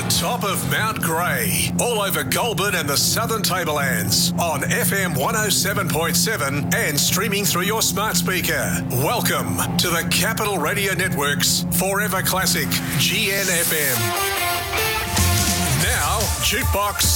Top of Mount Grey, all over Goulburn and the Southern Tablelands, on FM 107.7 and streaming through your smart speaker. Welcome to the Capital Radio Network's Forever Classic, GNFM. Now, Jukebox